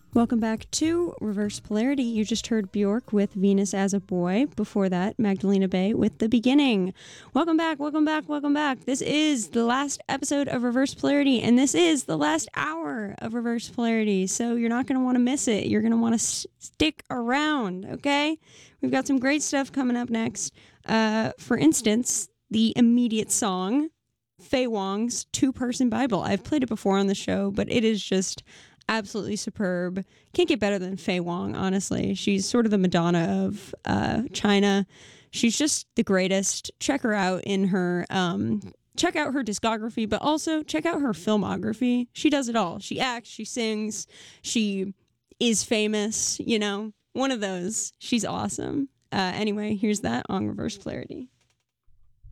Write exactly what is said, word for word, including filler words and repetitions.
Welcome back to Reverse Polarity. You just heard Bjork with Venus as a Boy. Before that, Magdalena Bay with The Beginning. Welcome back, welcome back, welcome back. This is the last episode of Reverse Polarity, and this is the last hour of Reverse Polarity, so you're not going to want to miss it. You're going to want to s- stick around, okay? We've got some great stuff coming up next. Uh, for instance, the immediate song, Faye Wong's Two-Person Bible. I've played it before on the show, but it is just absolutely superb. Can't get better than Faye Wong, honestly. She's sort of the Madonna of uh, China. She's just the greatest. Check her out in her, um, check out her discography, but also check out her filmography. She does it all. She acts, she sings, she is famous, you know, one of those. She's awesome. Uh, anyway, here's that on Reverse Polarity.